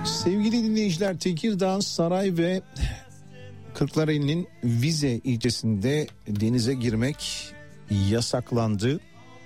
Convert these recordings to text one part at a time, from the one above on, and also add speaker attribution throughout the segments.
Speaker 1: Sevgili dinleyiciler, Tekirdağ, Saray ve Kırklareli'nin Vize ilçesinde denize girmek yasaklandı.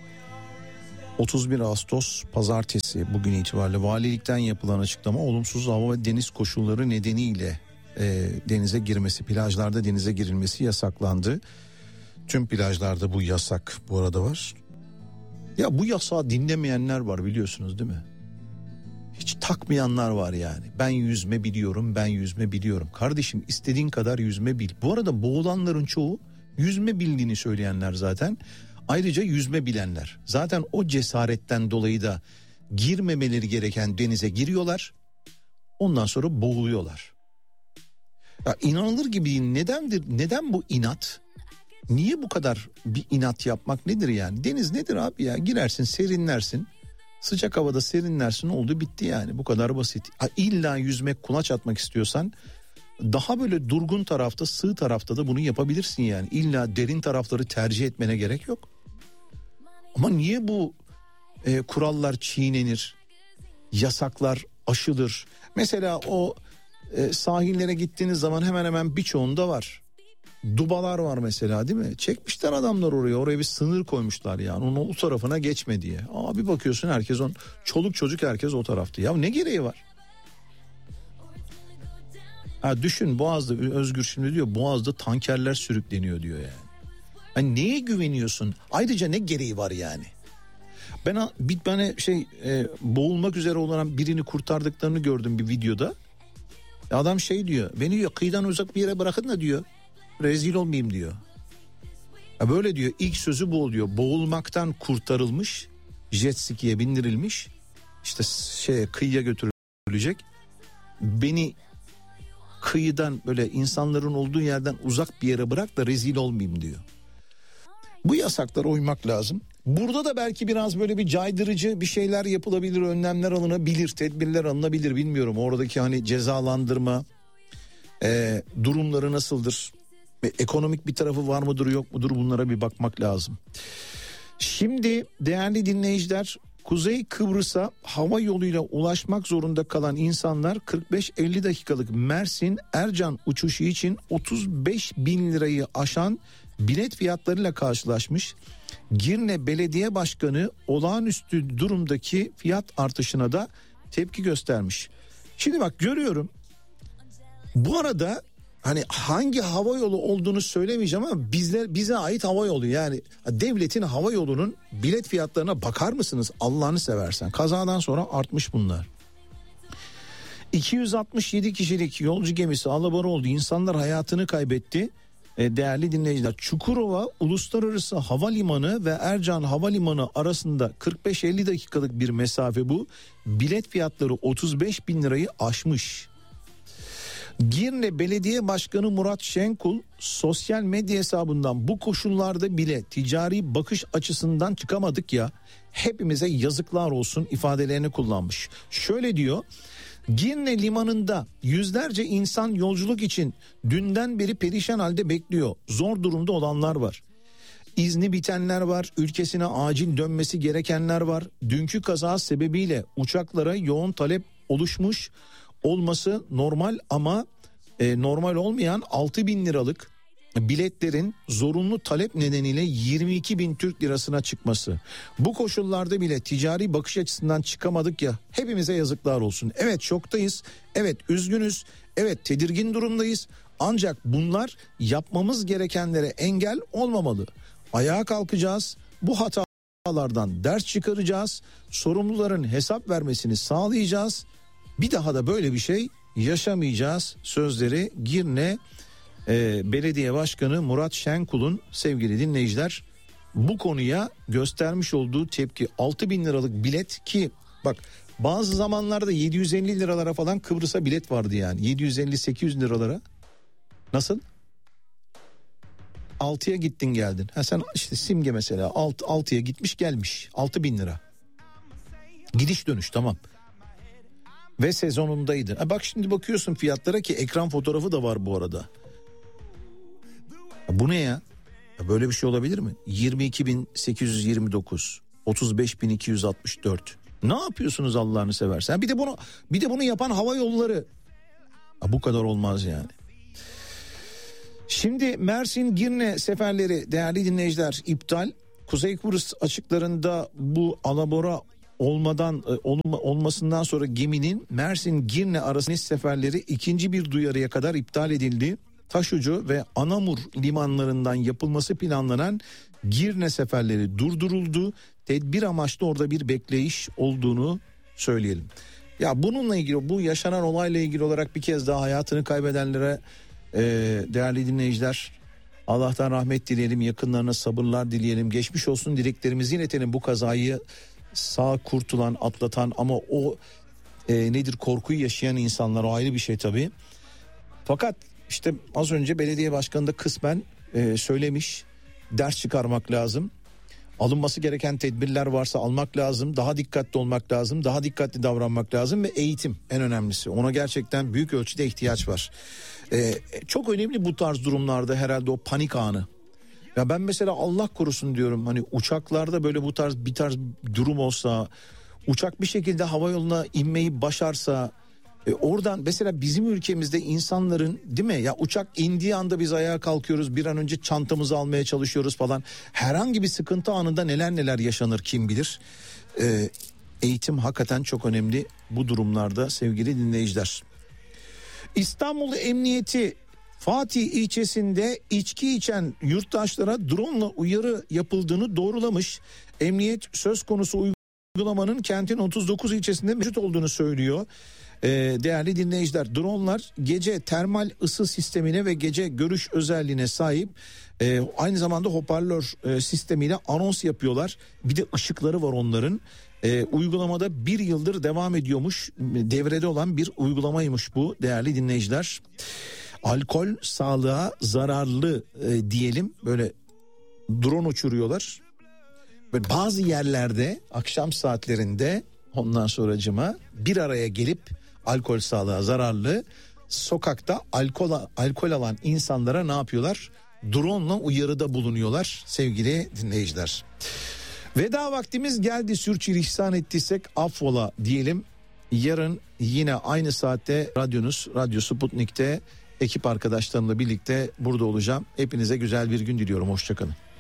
Speaker 1: 31 Ağustos Pazartesi bugün itibariyle valilikten yapılan açıklama, olumsuz hava ve deniz koşulları nedeniyle denize girmesi, plajlarda denize girilmesi yasaklandı. Tüm plajlarda bu yasak bu arada var. Ya bu yasağı dinlemeyenler var, biliyorsunuz değil mi? Hiç takmayanlar var yani. Ben yüzme biliyorum. Kardeşim, istediğin kadar yüzme bil. Bu arada boğulanların çoğu yüzme bildiğini söyleyenler zaten. Ayrıca yüzme bilenler. Zaten o cesaretten dolayı da girmemeleri gereken denize giriyorlar. Ondan sonra boğuluyorlar. Ya inanılır gibi değil. Neden bu inat? Niye bu kadar bir inat yapmak nedir yani? Deniz nedir abi ya? Girersin, serinlersin. Sıcak havada serinlersin, oldu bitti yani, bu kadar basit. İlla yüzmek, kulaç atmak istiyorsan daha böyle durgun tarafta, sığ tarafta da bunu yapabilirsin yani. İlla derin tarafları tercih etmene gerek yok. Ama niye bu kurallar çiğnenir, yasaklar aşılır? Mesela o sahillere gittiğiniz zaman hemen hemen birçoğunda var. Dubalar var mesela, değil mi? Çekmişler adamlar oraya bir sınır koymuşlar yani, onun o tarafına geçme diye. Bir bakıyorsun herkes çoluk çocuk herkes o tarafta. Ya ne gereği var? Düşün, Boğaz'da, Özgür şimdi diyor, Boğaz'da tankerler sürükleniyor diyor yani. Hani neye güveniyorsun? Ayrıca ne gereği var yani? Ben bir tane boğulmak üzere olan birini kurtardıklarını gördüm bir videoda. Adam diyor, beni diyor kıyıdan uzak bir yere bırakın da diyor, rezil olmayayım diyor. Böyle diyor, ilk sözü bu oluyor. Boğulmaktan kurtarılmış, jet ski'ye bindirilmiş, işte kıyıya götürülecek. Beni kıyıdan, böyle insanların olduğu yerden uzak bir yere bırak da rezil olmayayım diyor. Bu yasaklara uymak lazım. Burada da belki biraz böyle bir caydırıcı bir şeyler yapılabilir, önlemler alınabilir, tedbirler alınabilir, bilmiyorum. Oradaki hani cezalandırma durumları nasıldır? Ekonomik bir tarafı var mıdır yok mudur, bunlara bir bakmak lazım. Şimdi değerli dinleyiciler, Kuzey Kıbrıs'a hava yoluyla ulaşmak zorunda kalan insanlar 45-50 dakikalık Mersin Ercan uçuşu için 35 bin lirayı aşan bilet fiyatlarıyla karşılaşmış. Girne Belediye Başkanı olağanüstü durumdaki fiyat artışına da tepki göstermiş. Şimdi bak, görüyorum. Bu arada hani hangi hava yolu olduğunu söylemeyeceğim ama bize ait hava yolu, yani devletin hava yolunun bilet fiyatlarına bakar mısınız Allah'ını seversen? Kazadan sonra artmış bunlar. 267 kişilik yolcu gemisi alabora oldu. İnsanlar hayatını kaybetti. Değerli dinleyiciler, Çukurova Uluslararası Havalimanı ve Ercan Havalimanı arasında 45-50 dakikalık bir mesafe bu. Bilet fiyatları 35 bin lirayı aşmış. Girne Belediye Başkanı Murat Şenkul sosyal medya hesabından bu koşullarda bile ticari bakış açısından çıkamadık ya, hepimize yazıklar olsun ifadelerini kullanmış. Şöyle diyor: Girne limanında yüzlerce insan yolculuk için dünden beri perişan halde bekliyor. Zor durumda olanlar var. İzni bitenler var, ülkesine acil dönmesi gerekenler var. Dünkü kaza sebebiyle uçaklara yoğun talep oluşmuş olması normal ama normal olmayan 6 bin liralık biletlerin zorunlu talep nedeniyle 22 bin Türk lirasına çıkması. Bu koşullarda bile ticari bakış açısından çıkamadık ya, hepimize yazıklar olsun. Evet, şoktayız, evet üzgünüz, evet tedirgin durumdayız, ancak bunlar yapmamız gerekenlere engel olmamalı. Ayağa kalkacağız, bu hatalardan ders çıkaracağız, sorumluların hesap vermesini sağlayacağız. Bir daha da böyle bir şey yaşamayacağız sözleri Girne Belediye Başkanı Murat Şenkul'un, sevgili dinleyiciler, bu konuya göstermiş olduğu tepki. 6 bin liralık bilet, ki bak bazı zamanlarda 750 liralara falan Kıbrıs'a bilet vardı yani, 750-800 liralara. Nasıl? 6'ya gittin geldin. Sen işte Simge mesela 6'ya gitmiş gelmiş, 6 bin lira. Gidiş dönüş, tamam. Ve sezonundaydı. Bak şimdi bakıyorsun fiyatlara, ki ekran fotoğrafı da var bu arada. Bu ne ya? Böyle bir şey olabilir mi? 22.829, 35.264, Ne yapıyorsunuz Allah'ını seversen? Bir de bunu yapan hava yolları. Bu kadar olmaz yani. Şimdi Mersin Girne seferleri değerli dinleyiciler iptal. Kuzey Kıbrıs açıklarında bu alabora olmasından sonra geminin Mersin Girne arasındaki seferleri ikinci bir duyarıya kadar iptal edildi. Taşucu ve Anamur limanlarından yapılması planlanan Girne seferleri durduruldu. Tedbir amaçlı orada bir bekleyiş olduğunu söyleyelim. Ya bununla ilgili, bu yaşanan olayla ilgili olarak bir kez daha hayatını kaybedenlere değerli dinleyiciler Allah'tan rahmet dileyelim, yakınlarına sabırlar dileyelim, geçmiş olsun dileklerimizi iletelim. Bu kazayı sağ kurtulan, atlatan ama o korkuyu yaşayan insanlar, o ayrı bir şey tabii. Fakat işte az önce belediye başkanı da kısmen söylemiş, ders çıkarmak lazım. Alınması gereken tedbirler varsa almak lazım, daha dikkatli olmak lazım, daha dikkatli davranmak lazım ve eğitim en önemlisi. Ona gerçekten büyük ölçüde ihtiyaç var. Çok önemli bu tarz durumlarda herhalde o panik anı. Ya ben mesela Allah korusun diyorum, hani uçaklarda böyle bir tarz durum olsa, uçak bir şekilde hava yoluna inmeyi başarsa, oradan mesela bizim ülkemizde insanların, değil mi ya, uçak indiği anda biz ayağa kalkıyoruz, bir an önce çantamızı almaya çalışıyoruz falan. Herhangi bir sıkıntı anında neler yaşanır kim bilir. Eğitim hakikaten çok önemli bu durumlarda sevgili dinleyiciler. İstanbul Emniyeti Fatih ilçesinde içki içen yurttaşlara drone'la uyarı yapıldığını doğrulamış. Emniyet söz konusu uygulamanın kentin 39 ilçesinde mevcut olduğunu söylüyor. Değerli dinleyiciler, dronlar gece termal ısı sistemine ve gece görüş özelliğine sahip, aynı zamanda hoparlör sistemiyle anons yapıyorlar. Bir de ışıkları var onların. Uygulamada bir yıldır devam ediyormuş, devrede olan bir uygulamaymış bu değerli dinleyiciler. Alkol sağlığa zararlı diyelim, böyle drone uçuruyorlar. Böyle bazı yerlerde akşam saatlerinde ondan sonracıma bir araya gelip alkol sağlığa zararlı, sokakta alkol alan insanlara ne yapıyorlar? Drone'la uyarıda bulunuyorlar sevgili dinleyiciler. Veda vaktimiz geldi, sürçülisan ettiysek affola diyelim. Yarın yine aynı saatte Radyo Sputnik'te ekip arkadaşlarımla birlikte burada olacağım. Hepinize güzel bir gün diliyorum, hoşçakalın.